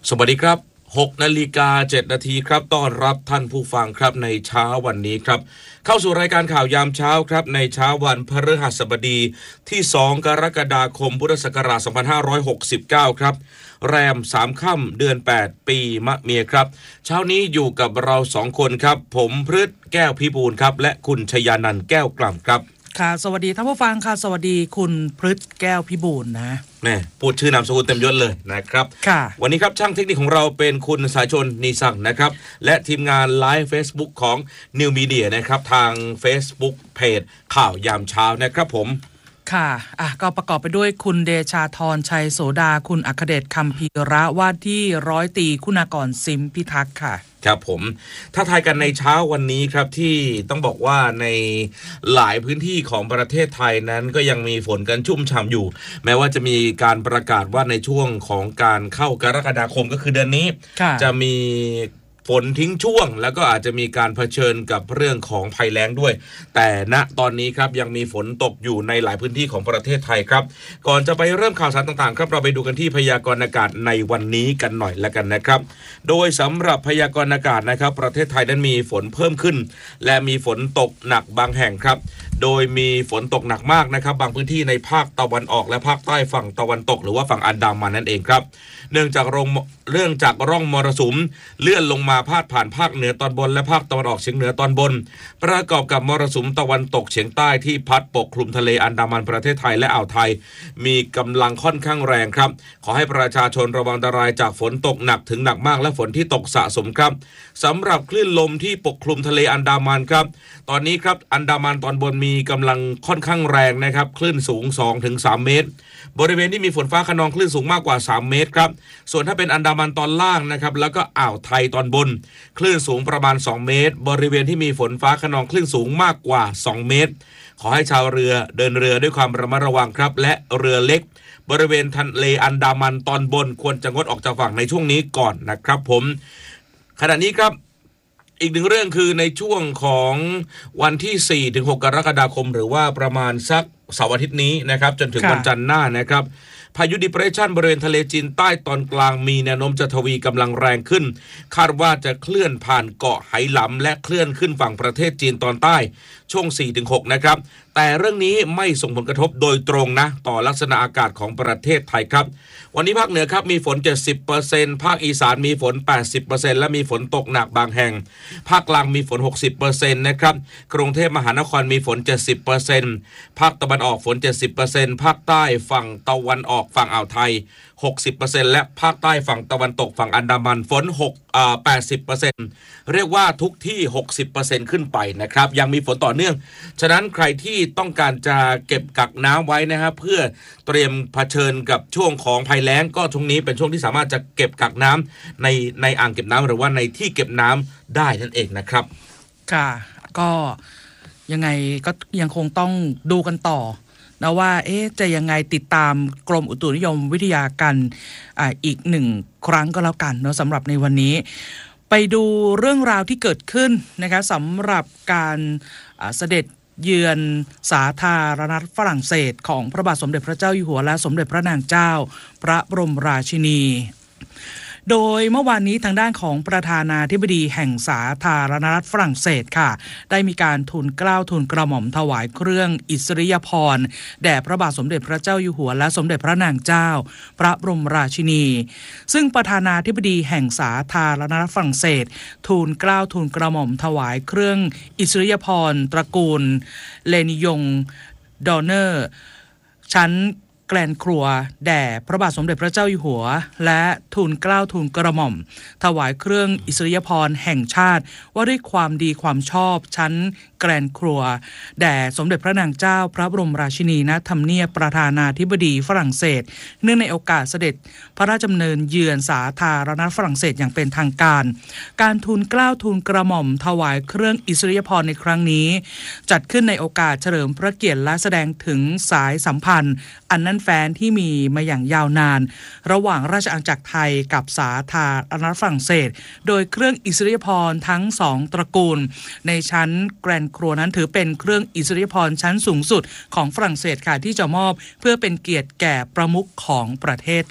สวัสดีครับ6:07 นาทีครับต้อนรับท่านผู้ฟังครับในเช้าวันนี้ครับเข้าสู่รายการข่าวยามเช้าครับในเช้าวันพฤหัสบดีที่2กรกฎาคมพุทธศักราช2569ครับแรม3ค่ำเดือน8ปีมะเมียครับเช้านี้อยู่กับเรา2คนครับผมพฤทธิ์แก้วพิบูลครับและคุณชยานันท์แก้วกล่ำครับค่ะสวัสดีท่านผู้ฟังค่ะสวัสดีคุณพฤทธิ์แก้วพิบูลนะแม่พูดชื่อนามสกุลเต็มยศเลยนะครับค่ะวันนี้ครับช่างเทคนิคของเราเป็นคุณสายชนนีสั่งนะครับและทีมงานไลฟ์ Facebook ของ New Media นะครับทาง Facebook เพจข่าวยามเช้านะครับผมค่ะก็ประกอบไปด้วยคุณเดชาธรชัยโสดาคุณอัคเดชคำพีระว่าที่ร้อยตรีคุณากรซิมพิทักษ์ค่ะครับผมถ้าทายกันในเช้าวันนี้ครับที่ต้องบอกว่าในหลายพื้นที่ของประเทศไทยนั้นก็ยังมีฝนกันชุ่มฉ่ำอยู่แม้ว่าจะมีการประกาศว่าในช่วงของการเข้ากรกฎาคมก็คือเดือนนี้จะมีฝนทิ้งช่วงแล้วก็อาจจะมีการเผชิญกับเรื่องของภัยแล้งด้วยแต่ณตอนนี้ครับยังมีฝนตกอยู่ในหลายพื้นที่ของประเทศไทยครับก่อนจะไปเริ่มข่าวสารต่างๆครับเราไปดูกันที่พยากรณ์อากาศในวันนี้กันหน่อยละกันนะครับโดยสำหรับพยากรณ์อากาศนะครับประเทศไทยนั้นมีฝนเพิ่มขึ้นและมีฝนตกหนักบางแห่งครับโดยมีฝนตกหนักมากนะครับบางพื้นที่ในภาคตะวันออกและภาคใต้ฝั่งตะวันตกหรือว่าฝั่งอันดามันนั่นเองครับเนื่องจากร่องมรสุมเลื่อนลงมาพาดผ่านภาคเหนือตอนบนและภาคตะวันออกเฉียงเหนือตอนบนประกอบกับมรสุมตะวันตกเฉียงใต้ที่พัดปกคลุมทะเลอันดามันประเทศไทยและอ่าวไทยมีกำลังค่อนข้างแรงครับขอให้ประชาชนระวังอันตรายจากฝนตกหนักถึงหนักมากและฝนที่ตกสะสมครับสำหรับคลื่นลมที่ปกคลุมทะเลอันดามันครับตอนนี้ครับอันดามันตอนบนมีกำลังค่อนข้างแรงนะครับคลื่นสูง 2-3 เมตรบริเวณที่มีฝนฟ้าคะนองคลื่นสูงมากกว่า3 เมตรครับส่วนถ้าเป็นอันดามันตอนล่างนะครับแล้วก็อ่าวไทยตอนบนคลื่นสูงประมาณ2 เมตรบริเวณที่มีฝนฟ้าคะนองคลื่นสูงมากกว่า2 เมตรขอให้ชาวเรือเดินเรือด้วยความระมัดระวังครับและเรือเล็กบริเวณทะเลอันดามันตอนบนควรจะงดออกจากฝั่งในช่วงนี้ก่อนนะครับผมขณะนี้ครับอีกหนึ่งเรื่องคือในช่วงของวันที่ 4-6 กรกฎาคมหรือว่าประมาณสักเสาร์อาทิตย์นี้นะครับจนถึงวันจันทร์หน้านะครับพายุดิเพรสชันบริเวณทะเลจีนใต้ตอนกลางมีแนวโน้มจะทวีกำลังแรงขึ้นคาดว่าจะเคลื่อนผ่านเกาะไหหลำและเคลื่อนขึ้นฝั่งประเทศจีนตอนใต้ช่วง 4-6 นะครับแต่เรื่องนี้ไม่ส่งผลกระทบโดยตรงนะต่อลักษณะอากาศของประเทศไทยครับวันนี้ภาคเหนือครับมีฝน 70% ภาคอีสานมีฝน 80% และมีฝนตกหนักบางแห่งภาคกลางมีฝน 60% นะครับกรุงเทพมหานครมีฝน 70% ภาคตะวันออกฝน 70% ภาคใต้ฝั่งตะวันออกฝั่งอ่าวไทย 60% และภาคใต้ฝั่งตะวันตกฝั่งอันดามันฝน80% เรียกว่าทุกที่ 60% ขึ้นไปนะครับยังมีฝนต่อเนื่องฉะนั้นใครที่ต้องการจะเก็บกักน้ำไว้นะครับเพื่อเตรียมเผชิญกับช่วงของภัยแล้งก็ช่วงนี้เป็นช่วงที่สามารถจะเก็บกักน้ำในอ่างเก็บน้ำหรือว่าในที่เก็บน้ำได้นั่นเองนะครับค่ะก็ยังไงก็ยังคงต้องดูกันต่อนะว่าจะยังไงติดตามกรมอุตุนิยมวิทยากันอีก1 ครั้งก็แล้วกันเนาะสำหรับในวันนี้ไปดูเรื่องราวที่เกิดขึ้นนะคะสำหรับการเสด็จเยือนสาธารณรัฐฝรั่งเศสของพระบาทสมเด็จพระเจ้าอยู่หัวและสมเด็จพระนางเจ้าพระบรมราชินีโดยเมื่อวานนี้ทางด้านของประธานาธิบดีแห่งสาธารณรัฐฝรั่งเศสค่ะได้มีการทูลเกล้าทูลกระหม่อมถวายเครื่องอิสริยาภรณ์แด่พระบาทสมเด็จพระเจ้าอยู่หัวและสมเด็จพระนางเจ้าพระบรมราชินีซึ่งประธานาธิบดีแห่งสาธารณรัฐฝรั่งเศสทูลเกล้าทูลกระหม่อมถวายเครื่องอิสริยาภรณ์ตระกูลเลนิยงดอเนอร์ชั้นแกลนครัวแด่พระบาทสมเด็จพระเจ้าอยู่หัวและทูลเกล้าทูลกระหม่อมถวายเครื่องอิสริยาภรณ์แห่งชาติว่าด้วยความดีความชอบชั้นแกลนครัวแด่สมเด็จพระนางเจ้าพระบรมราชินีณทำเนียบประธานาธิบดีฝรั่งเศสเนื่องในโอกาสเสด็จพระราชดำเนินเยือนสาธารณรัฐฝรั่งเศสอย่างเป็นทางการการทูลเกล้าทูลกระหม่อมถวายเครื่องอิสริยาภรณ์ในครั้งนี้จัดขึ้นในโอกาสเฉลิมพระเกียรติและแสดงถึงสายสัมพันธ์อันแน่นแฟ้นที่มีมาอย่างยาวนานระหว่างราชอาณาจักรไทยกับสาธารณรัฐฝรั่งเศสโดยเครื่องอิสริยาภรณ์ทั้ง2ตระกูลในชั้นแกรนครัวนั้นถือเป็นเครื่องอิสริยาภรณ์ชั้นสูงสุดของฝรั่งเศสค่ะที่จะมอบเพื่อเป็นเกียรติแก่ประมุขของประเทศค่ะ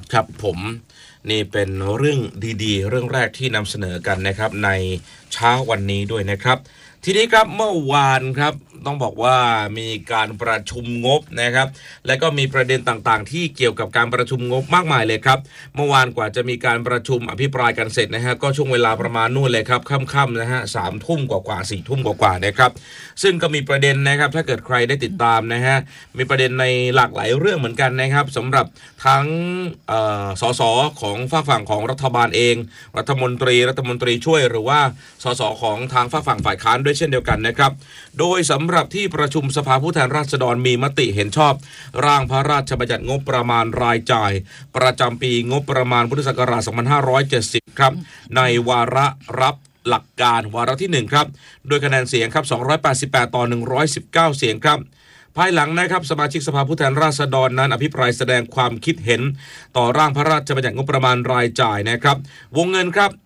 ครับผมนี่เป็นเรื่องดีๆเรื่องแรกที่นำเสนอกันนะครับในเช้าวันนี้ด้วยนะครับทีนี้ครับเมื่อวานครับต้องบอกว่ามีการประชุมงบนะครับและก็มีประเด็นต่างๆที่เกี่ยวกับการประชุมงบมากมายเลยครับเมื่อวานกว่าจะมีการประชุมอภิปรายกันเสร็จนะฮะก็ช่วงเวลาประมาณนู่นเลยครับค่ำๆนะฮะ3 ทุ่มกว่าๆ4 ทุ่มกว่าๆนะครับซึ่งก็มีประเด็นนะครับถ้าเกิดใครได้ติดตามนะฮะมีประเด็นในหลากหลายเรื่องเหมือนกันนะครับสำหรับทั้งสสของฝั่งของรัฐบาลเองรัฐมนตรีช่วยหรือว่าสสของทางฝั่งฝ่ายค้านด้วยเช่นเดียวกันนะครับโดยสำหรับที่ประชุมสภาผู้แทนราษฎรมีมติเห็นชอบร่างพระราชบัญญัติงบประมาณรายจ่ายประจำปีงบประมาณพุทธศักราช2570ครับในวาระรับหลักการวาระที่1ครับโดยคะแนนเสียงครับ288ต่อ119เสียงครับภายหลังนะครับสมาชิกสภาผู้แทนราษฎรนั้นอภิปรายแสดงความคิดเห็นต่อร่างพระราชบัญญัติงบประมาณรายจ่ายนะครับวงเงินครับ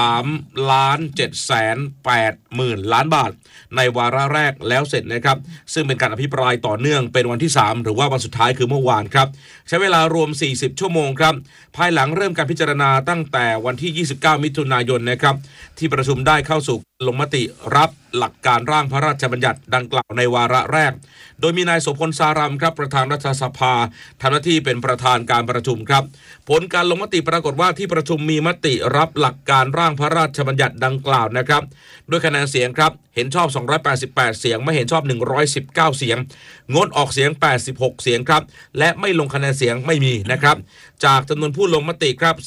3,780,000 ล้านบาทในวาระแรกแล้วเสร็จนะครับซึ่งเป็นการอภิปรายต่อเนื่องเป็นวันที่3หรือว่าวันสุดท้ายคือเมื่อวานครับใช้เวลารวม40ชั่วโมงครับภายหลังเริ่มการพิจารณาตั้งแต่วันที่29มิถุนายนนะครับที่ประชุมได้เข้าสู่ลงมติรับหลักการร่างพระราชบัญญัติดังกล่าวในวาระแรกโดยมีนายโสพลสารัมครับประธานรัฐสภาทำหน้าที่เป็นประธานการประชุมครับผลการลงมติปรากฏว่าที่ประชุมมีมติรับหลักการร่างพระราชบัญญัติดังกล่าวนะครับด้วยคะแนนเสียงครับเห็นชอบ288เสียงไม่เห็นชอบ119เสียงงดออกเสียง86เสียงครับและไม่ลงคะแนนเสียงไม่มีนะครับจากจำนวนผู้ลงมติครับ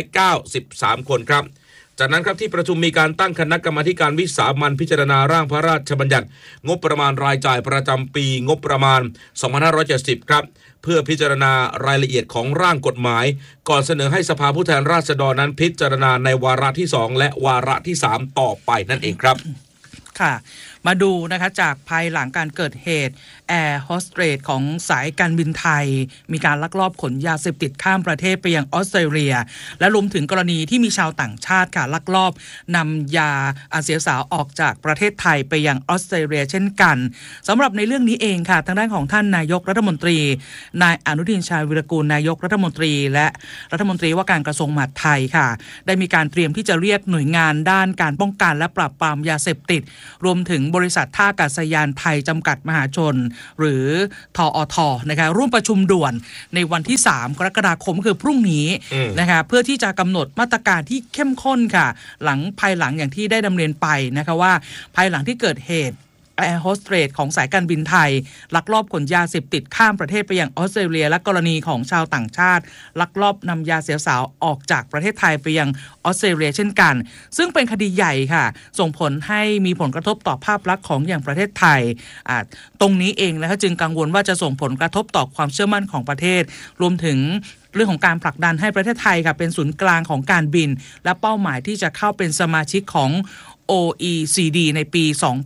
493คนครับจากนั้นครับที่ประชุมมีการตั้งคณะกรรมาการวิสามัญพิจารณาร่างพระราชบัญญัติงบประมาณรายจ่ายประจำปีงบประมาณ2570ครับเพื่อพิจารณารายละเอียดของร่างกฎหมายก่อนเสนอให้สภาผู้แทนราษฎรนั้นพิจารณาในวาระที่2และวาระที่3ต่อไปนั่นเองครับค่ะมาดูนะคะจากภายหลังการเกิดเหตุแอร์โฮสเตสของสายการบินไทยมีการลักลอบขนยาเสพติดข้ามประเทศไปยังออสเตรเลียและรวมถึงกรณีที่มีชาวต่างชาติค่ะลักลอบนำยาเสียสาวออกจากประเทศไทยไปยังออสเตรเลียเช่นกันสำหรับในเรื่องนี้เองค่ะทางด้านของท่านนายกรัฐมนตรีนายอนุทินชาญวิรากูลนายกรัฐมนตรีและรัฐมนตรีว่าการกระทรวงมหาดไทยค่ะได้มีการเตรียมที่จะเรียกหน่วยงานด้านการป้องกันและปราบปรามยาเสพติดรวมถึงบริษัทท่าอากาศยานไทยจำกัดมหาชนหรือทอทนะคะร่วมประชุมด่วนในวันที่3กรกฎาคมคือพรุ่งนี้นะคะเพื่อที่จะกำหนดมาตรการที่เข้มข้นค่ะภายหลังอย่างที่ได้ดำเนินไปนะคะว่าภายหลังที่เกิดเหตุแอร์โฮสเตสของสายการบินไทยลักลอบขนยาเสพติดข้ามประเทศไปยังออสเตรเลียและกรณีของชาวต่างชาติลักลอบนำยาเสียสาวออกจากประเทศไทยไปยังออสเตรเลียเช่นกันซึ่งเป็นคดีใหญ่ค่ะส่งผลให้มีผลกระทบต่อภาพลักษณ์ของอย่างประเทศไทยตรงนี้เองนะคะจึงกังวลว่าจะส่งผลกระทบต่อความเชื่อมั่นของประเทศรวมถึงเรื่องของการผลักดันให้ประเทศไทยค่ะเป็นศูนย์กลางของการบินและเป้าหมายที่จะเข้าเป็นสมาชิกของOECD ในปี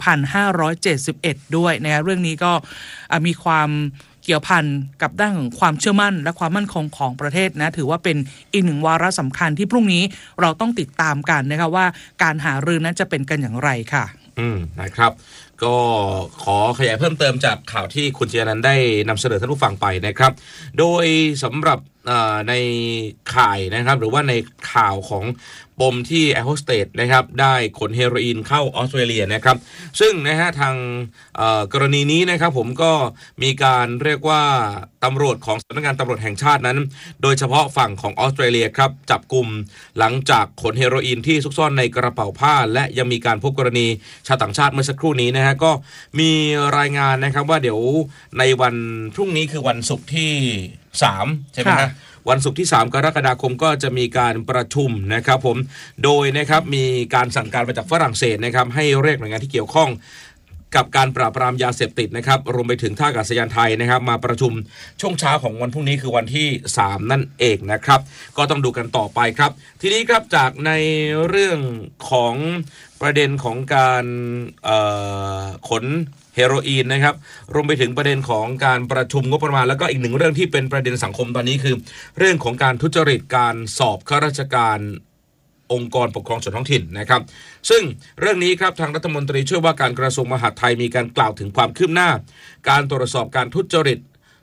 2571 ด้วยนะเรื่องนี้ก็มีความเกี่ยวพันกับด้านของความเชื่อมั่นและความมั่นคงของประเทศนะถือว่าเป็นอีกหนึ่งวาระสำคัญที่พรุ่งนี้เราต้องติดตามกันนะคะว่าการหารือนั้นจะเป็นกันอย่างไรค่ะนะครับก็ขอขยายเพิ่มเติมจากข่าวที่คุณเจนันได้นำเสนอท่านผู้ฟังไปนะครับโดยสำหรับในข่ายนะครับหรือว่าในข่าวของปมที่แอร์โฮสเตสนะครับได้ขนเฮโรอีนเข้าออสเตรเลียนะครับซึ่งนะฮะทางกรณีนี้นะครับผมก็มีการเรียกว่าตำรวจของสำนักงานตำรวจแห่งชาตินั้นโดยเฉพาะฝั่งของออสเตรเลียครับจับกลุ่มหลังจากขนเฮโรอีนที่ซุกซ่อนในกระเป๋าผ้าและยังมีการพบกรณีชาวต่างชาติเมื่อสักครู่นี้นะฮะก็มีรายงานนะครับว่าเดี๋ยวในวันพรุ่งนี้คือวันศุกร์ที่3ใช่ไหมฮะวันศุกร์ที่3กรกฎาคมก็จะมีการประชุมนะครับผมโดยนะครับมีการสั่งการมาจากฝรั่งเศสนะครับให้เรียกหน่วยงานที่เกี่ยวข้องกับการปราบปรามยาเสพติดนะครับรวมไปถึงท่าอากาศยานไทยนะครับมาประชุมช่วงเช้าของวันพรุ่งนี้คือวันที่3นั่นเองนะครับก็ต้องดูกันต่อไปครับทีนี้ครับจากในเรื่องของประเด็นของการขนเฮโรอีนนะครับรวมไปถึงประเด็นของการประชุมงบประมาณแล้วก็อีกหนึ่งเรื่องที่เป็นประเด็นสังคมตอนนี้คือเรื่องของการทุจริตการสอบข้าราชการองค์กรปกครองส่วนท้องถิ่นนะครับซึ่งเรื่องนี้ครับทางรัฐมนตรีช่วยว่าการกระทรวงมหาดไทยมีการกล่าวถึงความคืบหน้าการตรวจสอบการทุจริต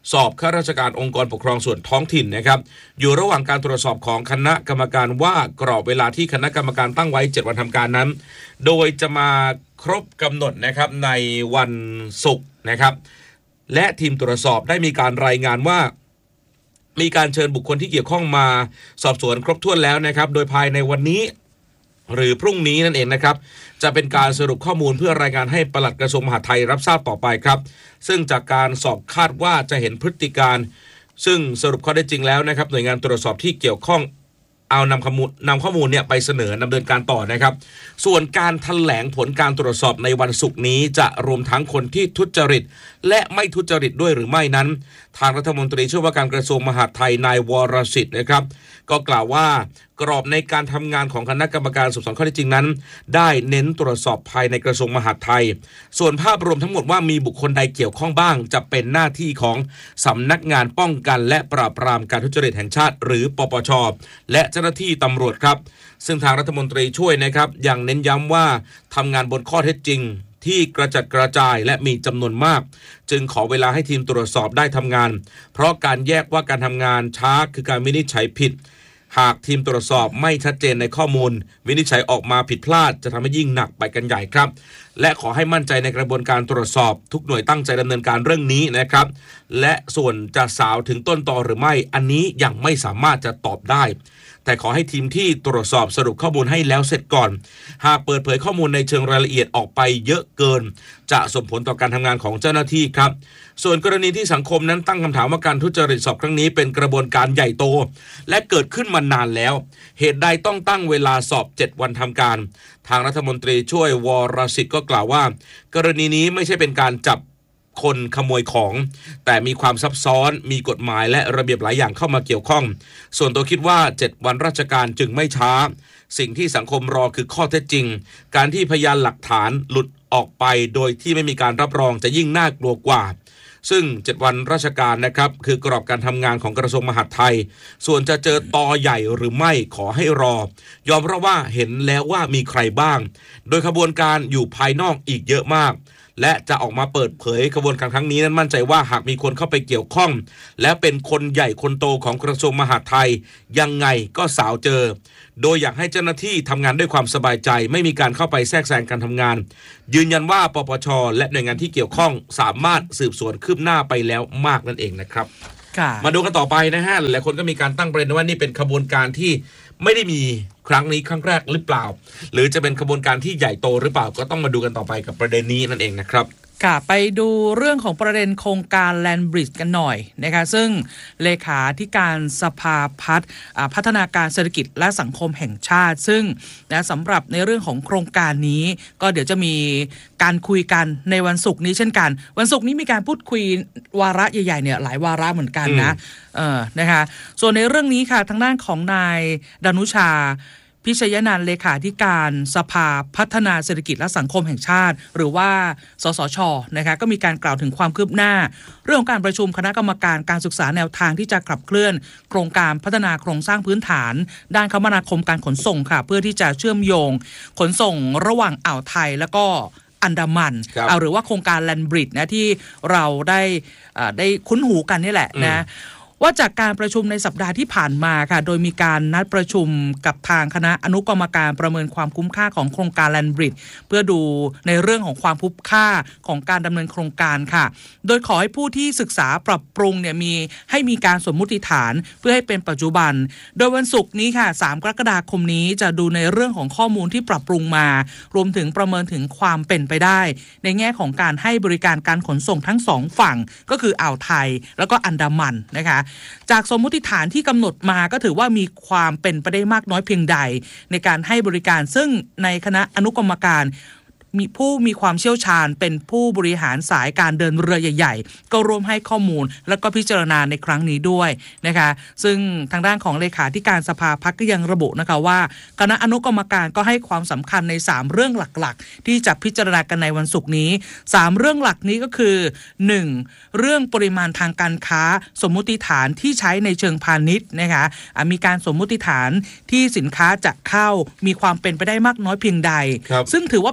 สอบข้าราชการองค์กรปกครองส่วนท้องถิ่นนะครับอยู่ระหว่างการตรวจสอบของคณะกรรมการว่ากรอบเวลาที่คณะกรรมการตั้งไว้7วันทำการนั้นโดยจะมาครบกำหนดนะครับในวันศุกร์นะครับและทีมตรวจสอบได้มีการรายงานว่ามีการเชิญบุคคลที่เกี่ยวข้องมาสอบสวนครบถ้วนแล้วนะครับโดยภายในวันนี้หรือพรุ่งนี้นั่นเองนะครับจะเป็นการสรุปข้อมูลเพื่อรายงานให้ปลัดกระทรวงมหาดไทยรับทราบต่อไปครับซึ่งจากการสอบคาดว่าจะเห็นพฤติการซึ่งสรุปข้อได้จริงแล้วนะครับหน่วยงานตรวจสอบที่เกี่ยวข้องเอานำข้อมูลเนี่ยไปเสนอดำเนินการต่อนะครับส่วนการแถลงผลการตรวจสอบในวันศุกร์นี้จะรวมทั้งคนที่ทุจริตและไม่ทุจริตด้วยหรือไม่นั้นทางรัฐมนตรีช่วยว่าการกระทรวงมหาดไทยนายวรสิทธิ์นะครับก็กล่าวว่ากรอบในการทำงานของคณะกรรมการสอบสวนข้อเท็จจริงนั้นได้เน้นตรวจสอบภายในกระทรวงมหาดไทยส่วนภาพรวมทั้งหมดว่ามีบุคคลใดเกี่ยวข้องบ้างจะเป็นหน้าที่ของสำนักงานป้องกันและปราบปรามการทุจริตแห่งชาติหรือปปช.และเจ้าหน้าที่ตำรวจครับซึ่งทางรัฐมนตรีช่วยนะครับยังเน้นย้ำว่าทำงานบนข้อเท็จจริงที่กระจัดกระจายและมีจำนวนมากจึงขอเวลาให้ทีมตรวจสอบได้ทำงานเพราะการแยกว่าการทำงานช้าคือการวินิจฉัยผิดหากทีมตรวจสอบไม่ชัดเจนในข้อมูลวินิจฉัยออกมาผิดพลาดจะทำให้ยิ่งหนักไปกันใหญ่ครับและขอให้มั่นใจในกระบวนการตรวจสอบทุกหน่วยตั้งใจดำเนินการเรื่องนี้นะครับและส่วนจะสาวถึงต้นตอหรือไม่อันนี้ยังไม่สามารถจะตอบได้แต่ขอให้ทีมที่ตรวจสอบสรุปข้อมูลให้แล้วเสร็จก่อนหากเปิดเผยข้อมูลในเชิงรายละเอียดออกไปเยอะเกินจะส่งผลต่อการทำงานของเจ้าหน้าที่ครับส่วนกรณีที่สังคมนั้นตั้งคำถามว่าการทุจริตสอบครั้งนี้เป็นกระบวนการใหญ่โตและเกิดขึ้นมานานแล้วเหตุใดต้องตั้งเวลาสอบ7วันทำการทางรัฐมนตรีช่วยวรสิทธิ์ก็กล่าวว่ากรณีนี้ไม่ใช่เป็นการจับคนขโมยของแต่มีความซับซ้อนมีกฎหมายและระเบียบหลายอย่างเข้ามาเกี่ยวข้องส่วนตัวคิดว่า7วันราชการจึงไม่ช้าสิ่งที่สังคมรอคือข้อเท็จจริงการที่พยานหลักฐานหลุดออกไปโดยที่ไม่มีการรับรองจะยิ่งน่ากลัวกว่าซึ่ง7วันราชการนะครับคือกรอบการทำงานของกระทรวงมหาดไทยส่วนจะเจอตอใหญ่หรือไม่ขอให้รอยอมรับว่าเห็นแล้วว่ามีใครบ้างโดยขบวนการอยู่ภายนอกอีกเยอะมากและจะออกมาเปิดเผยขบวนการครั้งนี้นั้นมั่นใจว่าหากมีคนเข้าไปเกี่ยวข้องและเป็นคนใหญ่คนโตของกระทรวงมหาดไทยยังไงก็สาวเจอโดยอยากให้เจ้าหน้าที่ทำงานด้วยความสบายใจไม่มีการเข้าไปแทรกแซงการทำงานยืนยันว่าปปช.และหน่วยงานที่เกี่ยวข้องสามารถสืบสวนคืบหน้าไปแล้วมากนั่นเองนะครับมาดูกันต่อไปนะฮะหลายคนก็มีการตั้งประเด็นว่านี่เป็นขบวนการที่ไม่ได้มีครั้งนี้ครั้งแรกหรือเปล่าหรือจะเป็นขบวนการที่ใหญ่โตหรือเปล่าก็ต้องมาดูกันต่อไปกับประเด็นนี้นั่นเองนะครับค่ะไปดูเรื่องของประเด็นโครงการแลนด์บริดจ์กันหน่อยนะคะซึ่งเลขาธิการสภาพัฒนาการเศรษฐกิจและสังคมแห่งชาติซึ่งนะสำหรับในเรื่องของโครงการนี้ก็เดี๋ยวจะมีการคุยกันในวันศุกร์นี้เช่นกันวันศุกร์นี้มีการพูดคุยวาระใหญ่ๆเนี่ยหลายวาระเหมือนกันนะนะคะส่วนในเรื่องนี้ค่ะทางด้านของนายดนุชาพิชยนันท์เลขาธิการสภาพัฒนาเศรษฐกิจและสังคมแห่งชาติหรือว่าสสช.นะคะก็มีการกล่าวถึงความคืบหน้าเรื่องของการประชุมคณะกรรมการการศึกษาแนวทางที่จะขับเคลื่อนโครงการพัฒนาโครงสร้างพื้นฐานด้านคมนาคมการขนส่งค่ะเพื่อที่จะเชื่อมโยงขนส่งระหว่างอ่าวไทยแล้วก็อันดามันหรือว่าโครงการแลนด์บริดจ์นะที่เราได้คุ้นหูกันนี่แหละนะว่าจากการประชุมในสัปดาห์ที่ผ่านมาค่ะโดยมีการนัดประชุมกับทางคณะอนุกรรมการประเมินความคุ้มค่าของโครงการแลนด์บริดจ์เพื่อดูในเรื่องของความคุ้มค่าของการดำเนินโครงการค่ะโดยขอให้ผู้ที่ศึกษาปรับปรุงเนี่ยมีการสมมุติฐานเพื่อให้เป็นปัจจุบันโดยวันศุกร์นี้ค่ะ3กรกฎาคมนี้จะดูในเรื่องของข้อมูลที่ปรับปรุงมารวมถึงประเมินถึงความเป็นไปได้ในแง่ของการให้บริการการขนส่งทั้ง2ฝั่งก็คืออ่าวไทยแล้วก็อันดามันนะคะจากสมมุติฐานที่กำหนดมาก็ถือว่ามีความเป็นไปได้มากน้อยเพียงใดในการให้บริการซึ่งในคณะอนุกรรมการมีผู้มีความเชี่ยวชาญเป็นผู้บริหารสายการเดินเรือใหญ่ๆก็ร่วมให้ข้อมูลและก็พิจารณาในครั้งนี้ด้วยนะคะซึ่งทางด้านของเลขาธิการสภาพัฒน์ก็ยังระบุนะคะว่าคณะอนุกรรมการก็ให้ความสำคัญใน3เรื่องหลักๆที่จะพิจารณากันในวันศุกร์นี้3เรื่องหลักนี้ก็คือ1เรื่องปริมาณทางการค้าสมมุติฐานที่ใช้ในเชิงพาณิชย์นะคะมีการสมมุติฐานที่สินค้าจะเข้ามีความเป็นไปได้มากน้อยเพียงใดซึ่งถือว่าเป็นปัจจัย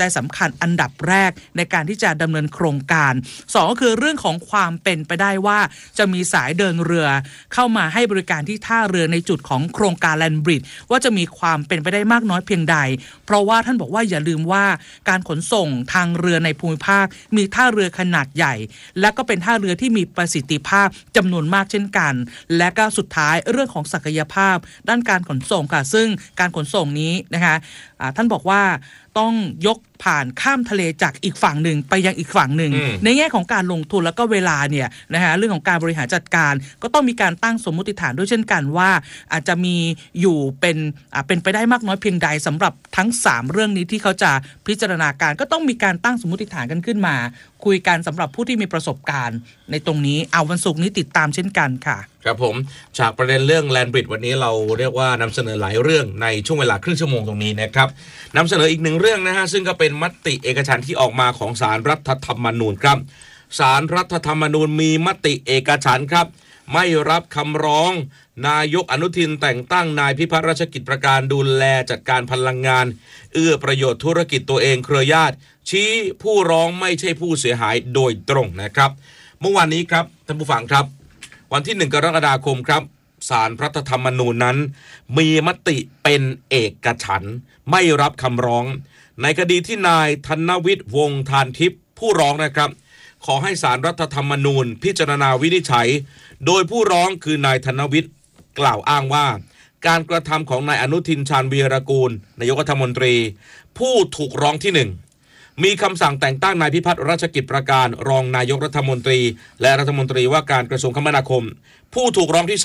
สำคัญอันดับแรกในการที่จะดำเนินโครงการ2ก็คือเรื่องของความเป็นไปได้ว่าจะมีสายเดินเรือเข้ามาให้บริการที่ท่าเรือในจุดของโครงการแลนด์บริดจ์ว่าจะมีความเป็นไปได้มากน้อยเพียงใดเพราะว่าท่านบอกว่าอย่าลืมว่าการขนส่งทางเรือในภูมิภาคมีท่าเรือขนาดใหญ่และก็เป็นท่าเรือที่มีประสิทธิภาพจำนวนมากเช่นกันและก็สุดท้ายเรื่องของศักยภาพด้านการขนส่งค่ะซึ่งการขนส่งนี้นะคะท่านบอกว่าต้องยกผ่านข้ามทะเลจากอีกฝั่งหนึ่งไปยังอีกฝั่งหนึ่งในแง่ของการลงทุนแล้วก็เวลาเนี่ยนะคะเรื่องของการบริหารจัดการก็ต้องมีการตั้งสมมุติฐานด้วยเช่นกันว่าอาจจะมีอยู่เป็นไปได้มากน้อยเพียงใดสำหรับทั้ง3เรื่องนี้ที่เขาจะพิจารณาการก็ต้องมีการตั้งสมมุติฐานกันขึ้นมาคุยกันสำหรับผู้ที่มีประสบการณ์ในตรงนี้เอาวันศุกร์นี้ติดตามเช่นกันค่ะครับผมจากประเด็นเรื่องแลนด์บริดจ์วันนี้เราเรียกว่านำเสนอหลายเรื่องในช่วงเวลาครึ่งชั่วโมงตรงนี้นะครับนำเสนออีกหนึ่งเรื่องนะฮะซึ่งก็เป็นมติเอกฉันท์ที่ออกมาของศาลรัฐธรรมนูญครับศาลรัฐธรรมนูญมีมติเอกฉันท์ครับไม่รับคำร้องนายกอนุทินแต่งตั้งนายพิพัฒน์รัชกิจประการดูแลจัดการพลังงานเอื้อประโยชน์ธุรกิจตัวเองเครือญาติชี้ผู้ร้องไม่ใช่ผู้เสียหายโดยตรงนะครับเมื่อวานนี้ครับท่านผู้ฟังครับวันที่1 กรกฎาคมครับศาลรัฐธรรมนูญนั้นมีมติเป็นเอกฉันท์ไม่รับคำร้องในคดีที่นายธนวิทย์วงศ์ทานทิพย์ผู้ร้องนะครับขอให้ศาลรัฐธรรมนูญพิจารณาวินิจฉัยโดยผู้ร้องคือนายธนวิทย์กล่าวอ้างว่าการกระทำของนายอนุทินชาญวีรกูลนายกรัฐมนตรีผู้ถูกร้องที่1มีคำสั่งแต่งตั้งนายพิพัฒน์รัชกิจประการรองนายกรัฐมนตรีและรัฐมนตรีว่าการกระทรวงคมนาคมผู้ถูกร้องที่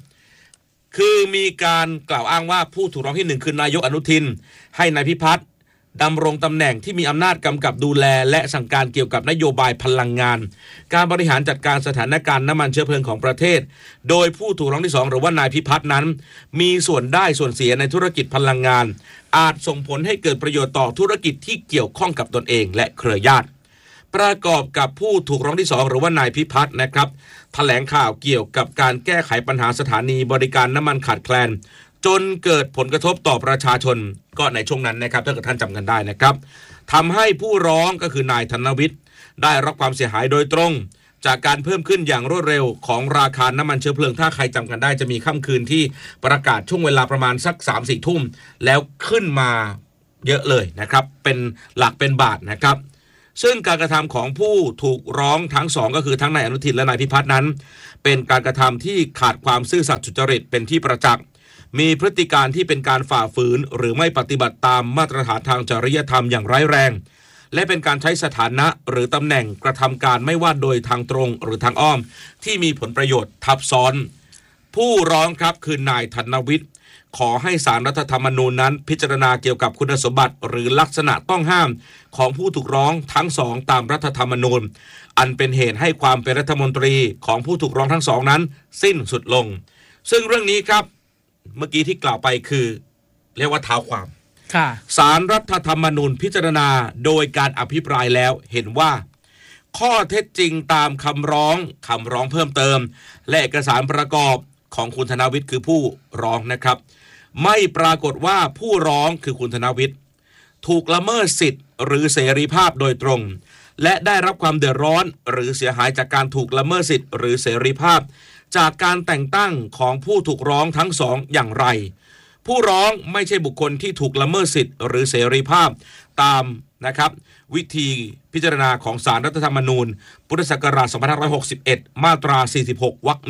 2คือมีการกล่าวอ้างว่าผู้ถูกร้องที่1คือนายกอนุทินให้นายพิพัฒน์ดำรงตำแหน่งที่มีอำนาจกำกับดูแลและสั่งการเกี่ยวกับนโยบายพลังงานการบริหารจัดการสถานการณ์น้ำมันเชื้อเพลิงของประเทศโดยผู้ถูกร้องที่2หรือว่านายพิพัฒน์นั้นมีส่วนได้ส่วนเสียในธุรกิจพลังงานอาจส่งผลให้เกิดประโยชน์ต่อธุรกิจที่เกี่ยวข้องกับตนเองและเครือญาติประกอบกับผู้ถูกร้องที่2หรือว่านายพิพัฒน์นะครับแถลงข่าวเกี่ยวกับการแก้ไขปัญหาสถานีบริการน้ำมันขาดแคลนจนเกิดผลกระทบต่อประชาชนก็ในช่วงนั้นนะครับถ้าเกิดท่านจำกันได้นะครับทำให้ผู้ร้องก็คือนายธนวิทย์ได้รับความเสียหายโดยตรงจากการเพิ่มขึ้นอย่างรวดเร็วของราคาน้ำมันเชื้อเพลิงถ้าใครจำกันได้จะมีค่ำคืนที่ประกาศช่วงเวลาประมาณสัก 3-4 ทุ่มแล้วขึ้นมาเยอะเลยนะครับเป็นหลักเป็นบาทนะครับซึ่งการกระทำของผู้ถูกร้องทั้งสองก็คือทั้งนายอนุทินและนายพิพัฒน์นั้นเป็นการกระทำที่ขาดความซื่อสัตย์สุจริตเป็นที่ประจักษ์มีพฤติการที่เป็นการฝ่าฝืนหรือไม่ปฏิบัติตามมาตรฐานทางจริยธรรมอย่างร้ายแรงและเป็นการใช้สถานะหรือตำแหน่งกระทำการไม่ว่าโดยทางตรงหรือทางอ้อมที่มีผลประโยชน์ทับซ้อนผู้ร้องครับคือนายธนวิทย์ขอให้ศาลรัฐธรรมนูญนั้นพิจารณาเกี่ยวกับคุณสมบัติหรือลักษณะต้องห้ามของผู้ถูกร้องทั้งสองตามรัฐธรรมนูญอันเป็นเหตุให้ความเป็นรัฐมนตรีของผู้ถูกร้องทั้งสองนั้นสิ้นสุดลงซึ่งเรื่องนี้ครับเมื่อกี้ที่กล่าวไปคือเรียกว่าเท้าความศาลรัฐธรรมนูญพิจารณาโดยการอภิปรายแล้วเห็นว่าข้อเท็จจริงตามคำร้องเพิ่มเติมและเอกสารประกอบของคุณธนวิทย์คือผู้ร้องนะครับไม่ปรากฏว่าผู้ร้องคือคุณธนวิทย์ถูกละเมิดสิทธิ์หรือเสรีภาพโดยตรงและได้รับความเดือดร้อนหรือเสียหายจากการถูกละเมิดสิทธิ์หรือเสรีภาพจากการแต่งตั้งของผู้ถูกร้องทั้งสองอย่างไรผู้ร้องไม่ใช่บุคคลที่ถูกละเมิดสิทธิ์หรือเสรีภาพตามนะครับวิธีพิจารณาของศาลรัฐธรรมนูญพุทธศักราช2561มาตรา46วรรค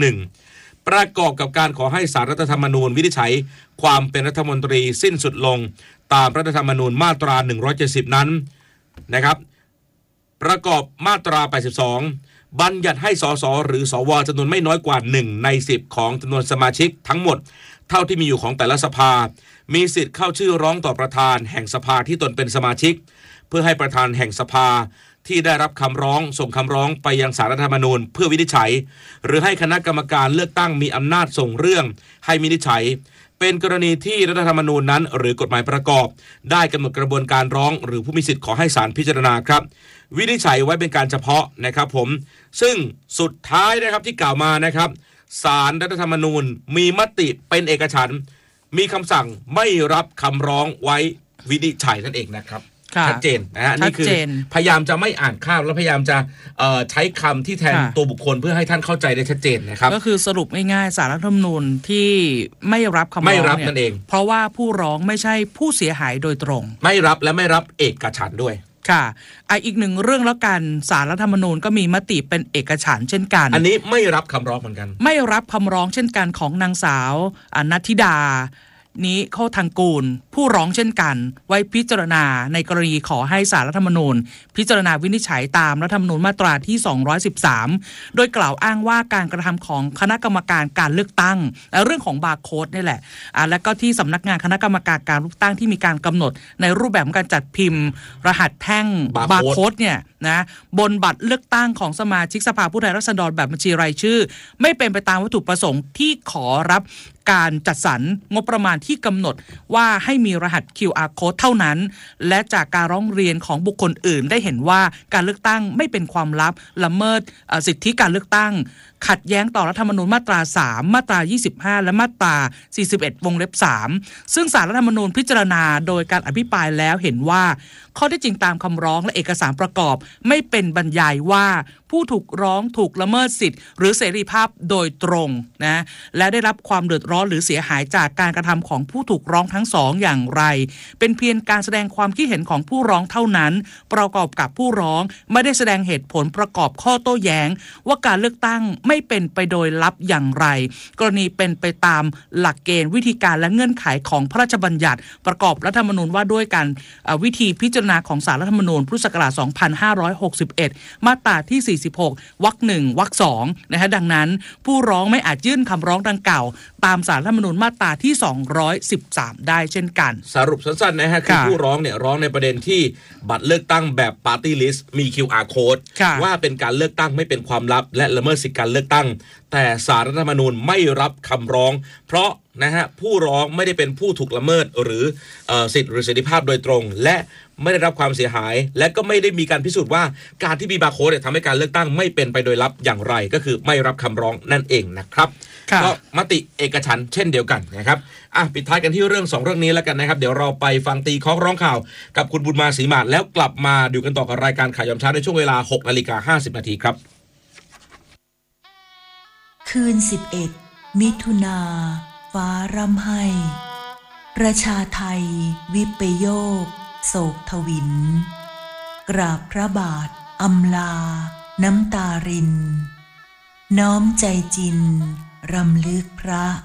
1ประกอบกับการขอให้ศาลรัฐธรรมนูญวินิจฉัยความเป็นรัฐมนตรีสิ้นสุดลงตามรัฐธรรมนูญมาตรา170นั้นนะครับประกอบมาตรา82บัญญัติให้สสหรือสวจำนวนไม่น้อยกว่า1ใน10ของจำนวนสมาชิกทั้งหมดเท่าที่มีอยู่ของแต่ละสภามีสิทธิ์เข้าชื่อร้องต่อประธานแห่งสภาที่ตนเป็นสมาชิกเพื่อให้ประธานแห่งสภาที่ได้รับคำร้องส่งคำร้องไปยังศาลรัฐธรรมนูญเพื่อวินิจฉัยหรือให้คณะกรรมการเลือกตั้งมีอำนาจส่งเรื่องให้วินิจฉัยเป็นกรณีที่รัฐธรรมนูญนั้นหรือกฎหมายประกอบได้กำหนดกระบวนการร้องหรือผู้มีสิทธิ์ขอให้ศาลพิจารณาครับวินิจฉัยไว้เป็นการเฉพาะนะครับผมซึ่งสุดท้ายนะครับที่กล่าวมานะครับศาลรัฐธรรมนูญมีมติเป็นเอกฉันท์มีคำสั่งไม่รับคำร้องไว้วินิจฉัยนั่นเองนะครับชัดเจนนะฮะนี่คือพยายามจะไม่อ่านข้ามแล้วพยายามจะใช้คำที่แทนตัวบุคคลเพื่อให้ท่านเข้าใจได้ชัดเจนนะครับก็คือสรุปง่ายๆศาลรัฐธรรมนูญที่ไม่รับคำร้องนั่นเองเพราะว่าผู้ร้องไม่ใช่ผู้เสียหายโดยตรงไม่รับและไม่รับเอกฉันท์ด้วยค่ะอีกหนึ่งเรื่องแล้วกันศาลรัฐธรรมนูญก็มีมติเป็นเอกฉันท์เช่นกันอันนี้ไม่รับคำร้องเหมือนกันไม่รับคำร้องเช่นกันของนางสาวนัทธิดานี้เข้าทางกูลผู้ร้องเช่นกันไว้พิจารณาในกรณีขอให้ศาลรัฐธรรมนูญพิจารณาวินิจฉัยตามรัฐธรรมนูญมาตราที่213โดยกล่าวอ้างว่าการกระทำของคณะกรรมการการเลือกตั้งเรื่องของบาร์โค้ดนี่แหละและก็ที่สำนักงานคณะกรรมการการเลือกตั้งที่มีการกำหนดในรูปแบบการจัดพิมพ์รหัสแท่งบาร์โค้ดเนี่ยนะบนบัตรเลือกตั้งของสมาชิกสภาผู้แทนราษฎรแบบบัญชีรายชื่อไม่เป็นไปตามวัตถุประสงค์ที่ขอรับการจัดสรรงบประมาณที่กำหนดว่าให้มีรหัส QR Code เท่านั้นและจากการร้องเรียนของบุคคลอื่นได้เห็นว่าการเลือกตั้งไม่เป็นความลับละเมิดสิทธิการเลือกตั้งขัดแย้งต่อรัฐธรรมนูญมาตรา3มาตรา25และมาตรา41วงเล็บ3ซึ่งศาลรัฐธรรมนูญพิจารณาโดยการอภิปรายแล้วเห็นว่าข้อเท็จจริงตามคำร้องและเอกสารประกอบไม่เป็นบรรยายว่าผู้ถูกร้องถูกละเมิดสิทธิ์หรือเสรีภาพโดยตรงนะและได้รับความเดือดร้อนหรือเสียหายจากการกระทำของผู้ถูกร้องทั้งสองอย่างไรเป็นเพียงการแสดงความคิดเห็นของผู้ร้องเท่านั้นประกอบกับผู้ร้องไม่ได้แสดงเหตุผลประกอบข้อโต้แย้งว่าการเลือกตั้งไม่เป็นไปโดยลับอย่างไรกรณีเป็นไปตามหลักเกณฑ์วิธีการและเงื่อนไขของพระราชบัญญัติประกอบรัฐธรรมนูญว่าด้วยการวิธีพิจารณาของศาลรัฐธรรมนูญพุทธศักราช2561มาตราที่46วรรค1วรรค2นะฮะดังนั้นผู้ร้องไม่อาจยื่นคำร้องดังกล่าวตามศาลรัฐธรรมนูญมาตราที่213ได้เช่นกันสรุปสั้นๆนะฮะคือผู้ร้องเนี่ยร้องในประเด็นที่บัตรเลือกตั้งแบบปาร์ตี้ลิสต์มี QR Code ว่าเป็นการเลือกตั้งไม่เป็นความลับและละเมิดสิทธิการเลือกตั้งแต่ศาลรัฐธรรมนูญไม่รับคำร้องเพราะนะฮะผู้ร้องไม่ได้เป็นผู้ถูกละเมิดหรือสิทธิหรือเสรีภาพโดยตรงและไม่ได้รับความเสียหายและก็ไม่ได้มีการพิสูจน์ว่าการที่มีบาร์โค้ดทำให้การเลือกตั้งไม่เป็นไปโดยลับอย่างไรก็คือไม่รับคำร้องนั่นเองนะครับก็มติเอกฉันท์เช่นเดียวกันนะครับปิดท้ายกันที่เรื่อง2เรื่องนี้แล้วกันนะครับเดี๋ยวเราไปฟังตีค้องร้องข่าวกับคุณบุญมาศรีมาศแล้วกลับมาดูกันต่อกับรายการข่าวยามเช้าในช่วงเวลา 6:50 นาทีครับคืน11มิถุนาฟ้าร่ำไห้ประชาไทยวิปโยคโศกทวินกราบพระบาทอำลาน้ำตารินน้อมใจจินรำลึกพระ